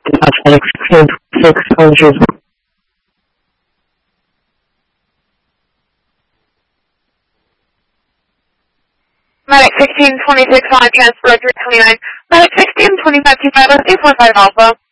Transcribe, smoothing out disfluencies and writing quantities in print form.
Medic 1626, Rangers. Medic 1626 on transfer 329. Medic 162525, 845 Alpha.